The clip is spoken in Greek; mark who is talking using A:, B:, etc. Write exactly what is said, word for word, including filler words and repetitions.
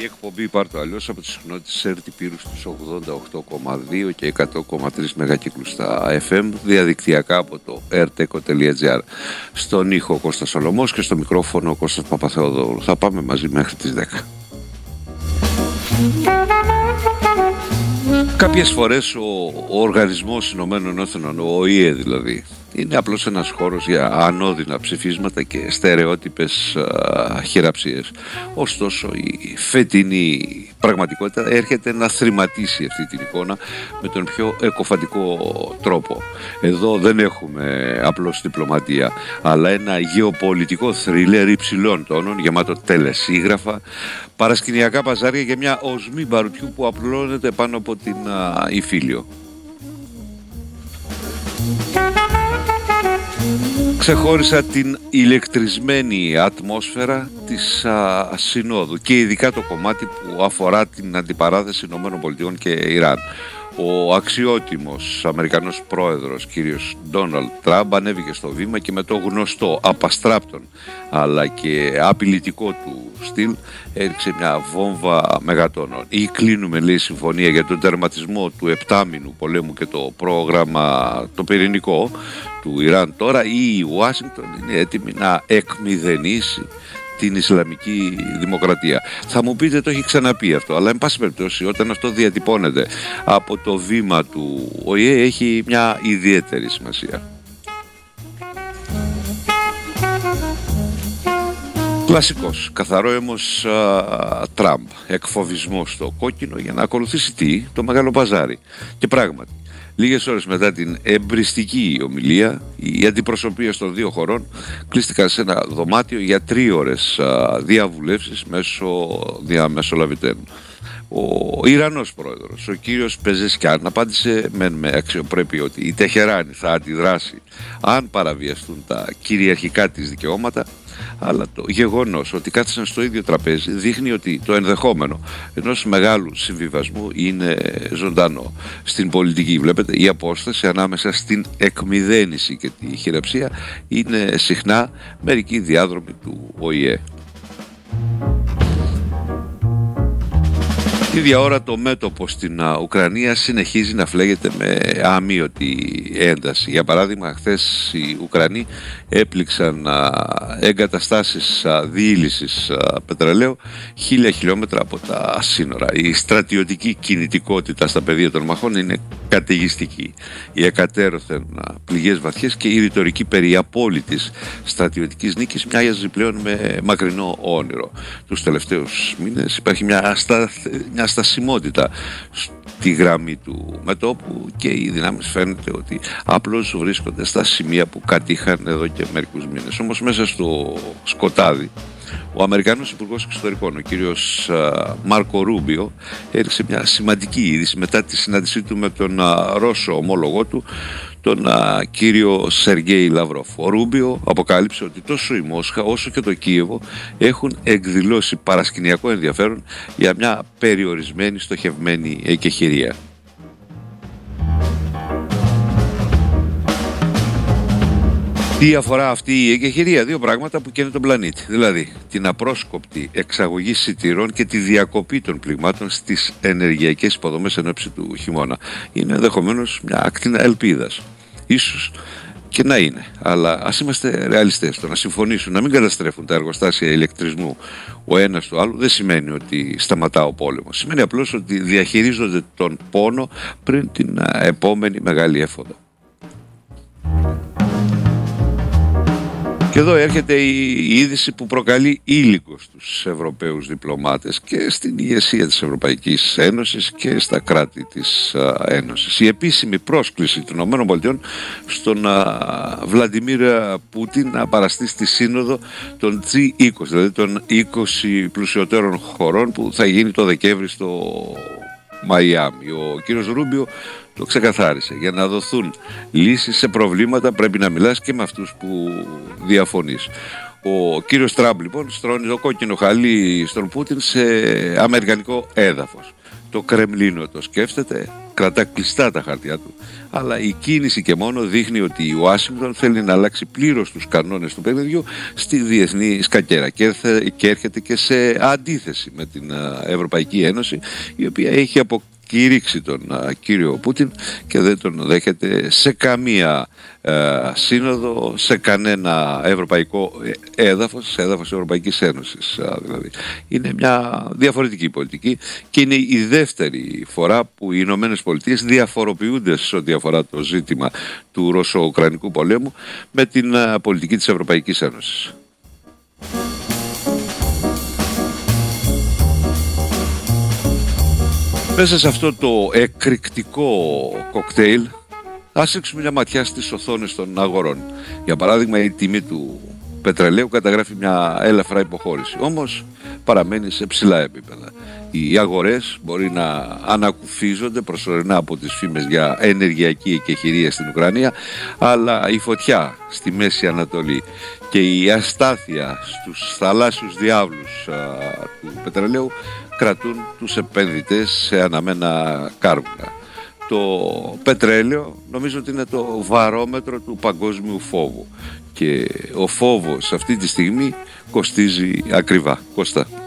A: Η εκπομπή Πάρτο Αλλιώς από τις συχνότητες ερ τι Πύρου στους ογδόντα οκτώ κόμμα δύο και εκατό κόμμα τρία μεγακύκλους στα εφ εμ, διαδικτυακά από το ερτέκο τελεία τζι άρ. Στον ήχο Κώστας Σολωμός και στο μικρόφωνο Κώστας Παπαθεοδόρου. Θα πάμε μαζί μέχρι τις δέκα. Κάποιες φορές ο, ο Οργανισμός Ηνωμένων Έθνων, ο Ο Η Ε δηλαδή, είναι απλώς ένας χώρος για ανώδυνα ψηφίσματα και στερεότυπες α, χειραψίες. Ωστόσο η φετινή πραγματικότητα έρχεται να θρηματίσει αυτή την εικόνα με τον πιο εκοφαντικό τρόπο. Εδώ δεν έχουμε απλώς διπλωματία, αλλά ένα γεωπολιτικό θρίλερ υψηλών τόνων, γεμάτο τελεσίγραφα, παρασκηνιακά παζάρια και μια οσμή μπαρουτιού που απλώνεται πάνω από την α, Ιφίλιο. Ξεχώρισα την ηλεκτρισμένη ατμόσφαιρα της α, Συνόδου και ειδικά το κομμάτι που αφορά την αντιπαράθεση ΗΠΑ και Ιράν. Ο αξιότιμος Αμερικανός πρόεδρος κύριος Ντόναλντ Τραμπ ανέβηκε στο βήμα και με το γνωστό απαστράπτον αλλά και απειλητικό του στυλ έριξε μια βόμβα μεγατόνων. Ή κλείνουμε, λέει, συμφωνία για τον τερματισμό του επτάμηνου πολέμου και το πρόγραμμα το πυρηνικό του Ιράν τώρα, ή η Ουάσιγκτον είναι έτοιμη να εκμηδενήσει την Ισλαμική Δημοκρατία. Θα μου πείτε, το έχει ξαναπεί αυτό, αλλά εν πάση περιπτώσει όταν αυτό διατυπώνεται από το βήμα του Ο Η Ε έχει μια ιδιαίτερη σημασία. Κλασικός, καθαρό αίμος Τραμπ, εκφοβισμός στο κόκκινο για να ακολουθήσει τι, το μεγάλο παζάρι. Και πράγματι, λίγες ώρες μετά την εμπριστική ομιλία, οι αντιπροσωπείες των δύο χωρών κλείστηκαν σε ένα δωμάτιο για τρεις ώρες διαβουλεύσεις μέσω διαμεσολαβητών. Ο Ιρανός πρόεδρος, ο κύριος Πεζεσκιάν, απάντησε μεν με αξιοπρέπεια ότι η Τεχεράνη θα αντιδράσει αν παραβιαστούν τα κυριαρχικά της δικαιώματα, αλλά το γεγονός ότι κάθισαν στο ίδιο τραπέζι δείχνει ότι το ενδεχόμενο ενός μεγάλου συμβιβασμού είναι ζωντανό. Στην πολιτική, βλέπετε, η απόσταση ανάμεσα στην εκμηδένιση και τη χειραψία είναι συχνά μερικοί διάδρομοι του Ο Η Ε. Ίδια ώρα το μέτωπο στην Ουκρανία συνεχίζει να φλέγεται με αμείωτη ένταση. Για παράδειγμα, χθες οι Ουκρανοί έπληξαν εγκαταστάσεις διήλυσης πετρελαίου χίλια χιλιόμετρα από τα σύνορα. Η στρατιωτική κινητικότητα στα πεδία των μαχών είναι καταιγιστική. Οι εκατέρωθεν πληγές βαθιές και η ρητορική περί απόλυτης στρατιωτικής νίκης μοιάζει πλέον με μακρινό όνειρο. Τους τελευταίους μήνες υπάρχει μια ασταθ... μια στασιμότητα στη γραμμή του μετώπου και οι δυνάμεις φαίνεται ότι απλώς βρίσκονται στα σημεία που κατήχαν εδώ και μερικούς μήνες. Όμως μέσα στο σκοτάδι ο Αμερικανός Υπουργός Εξωτερικών, ο κύριος Μάρκο Ρούμπιο, έριξε μια σημαντική είδηση μετά τη συνάντησή του με τον Ρώσο ομόλογό του, τον α, κύριο Σεργέη Λαυρόφ. Ο Ρούμπιο αποκάλυψε ότι τόσο η Μόσχα όσο και το Κίεβο έχουν εκδηλώσει παρασκηνιακό ενδιαφέρον για μια περιορισμένη στοχευμένη εκεχηρία. Τι αφορά αυτή η εκεχηρία? Δύο πράγματα που καίνε τον πλανήτη. Δηλαδή την απρόσκοπτη εξαγωγή σιτηρών και τη διακοπή των πληγμάτων στις ενεργειακές υποδομές εν ώψη του χειμώνα. Είναι ενδεχομένως μια ακτίνα ελπίδας. Ίσως και να είναι. Αλλά ας είμαστε ρεαλιστές. Το να συμφωνήσουν να μην καταστρέφουν τα εργοστάσια ηλεκτρισμού ο ένας του άλλου δεν σημαίνει ότι σταματά ο πόλεμος. Σημαίνει απλώς ότι διαχειρίζονται τον πόνο πριν την επόμενη μεγάλη έφοδο. Και εδώ έρχεται η είδηση που προκαλεί ήλικο στους Ευρωπαίους διπλωμάτες και στην ηγεσία της Ευρωπαϊκής Ένωσης και στα κράτη της Ένωσης. Η επίσημη πρόσκληση των ΗΠΑ στον Βλαντιμίρ Πούτιν να παραστεί στη σύνοδο των τζι είκοσι, δηλαδή των είκοσι πλουσιωτέρων χωρών που θα γίνει το Δεκέμβρη στο Μαϊάμι. Ο κύριος Ρούμπιο το ξεκαθάρισε. Για να δοθούν λύσεις σε προβλήματα πρέπει να μιλάς και με αυτούς που διαφωνείς. Ο κύριος Τραμπ λοιπόν στρώνει το κόκκινο χαλί στον Πούτιν σε αμερικανικό έδαφος. Το Κρεμλίνο το σκέφτεται, κρατά κλειστά τα χαρτιά του, αλλά η κίνηση και μόνο δείχνει ότι η Ουάσιγκτον θέλει να αλλάξει πλήρως τους κανόνες του παιχνιδιού στη διεθνή σκακέρα και, και έρχεται και σε αντίθεση με την Ευρωπαϊκή Ένωση, η οποία έχει αποκηρύξει τον κύριο Πούτιν και δεν τον δέχεται σε καμία ε, σύνοδο, σε κανένα ευρωπαϊκό έδαφος, σε έδαφος της Ευρωπαϊκής Ένωσης δηλαδή. Είναι μια διαφορετική πολιτική και είναι η δεύτερη φορά που οι Ηνωμένες Πολιτείες διαφοροποιούνται σε ό,τι αφορά το ζήτημα του Ρωσο-Ουκρανικού πολέμου με την πολιτική της Ευρωπαϊκής Ένωσης. Μέσα σε αυτό το εκρηκτικό κοκτέιλ ας ρίξουμε μια ματιά στις οθόνες των αγορών. Για παράδειγμα, η τιμή του πετρελαίου καταγράφει μια ελαφρά υποχώρηση, όμως παραμένει σε ψηλά επίπεδα. Οι αγορές μπορεί να ανακουφίζονται προσωρινά από τις φήμες για ενεργειακή εκεχηρία στην Ουκρανία, αλλά η φωτιά στη Μέση Ανατολή και η αστάθεια στους θαλάσσιους διάβλους α, του πετρελαίου κρατούν τους επενδυτές σε αναμένα κάρβουνα. Το πετρέλαιο νομίζω ότι είναι το βαρόμετρο του παγκόσμιου φόβου και ο φόβος αυτή τη στιγμή κοστίζει ακριβά. Κώστα.